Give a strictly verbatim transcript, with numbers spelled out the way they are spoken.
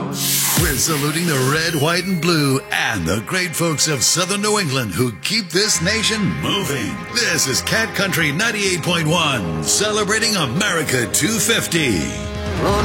We're saluting the red, white, and blue and the great folks of Southern New England who keep this nation moving. This is Cat Country ninety-eight point one, celebrating America two fifty.